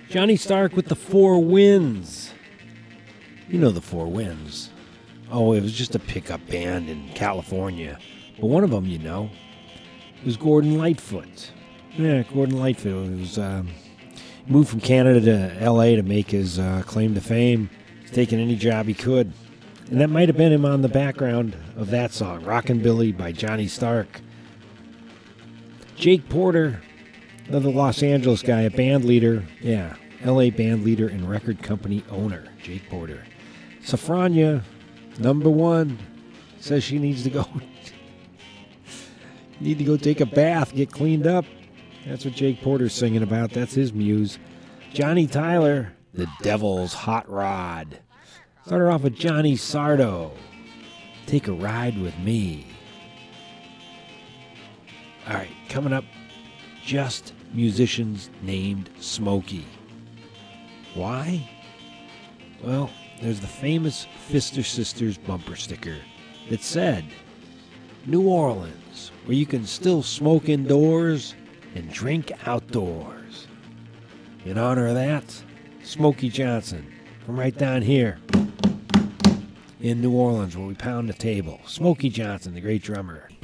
Johnny Stark with the Four Winds. You know the Four Winds. Oh, it was just a pickup band in California. But one of them, you know, was Gordon Lightfoot. Yeah, Gordon Lightfoot. He was moved from Canada to L.A. to make his claim to fame. He's taking any job he could. And that might have been him on the background of that song, Rockin' Billy by Johnny Stark. Jake Porter, another Los Angeles guy, a band leader. Yeah, L.A. band leader and record company owner, Jake Porter. Safrania, number one, says she needs to go take a bath, get cleaned up. That's what Jake Porter's singing about. That's his muse. Johnny Tyler, the Devil's Hot Rod. Started off with Johnny Sardo, Take a Ride with Me. All right, coming up, just musicians named Smokey. Why? Well, there's the famous Fister Sisters bumper sticker that said, New Orleans, where you can still smoke indoors and drink outdoors. In honor of that, Smokey Johnson, from right down here in New Orleans, where we pound the table. Smokey Johnson, the great drummer.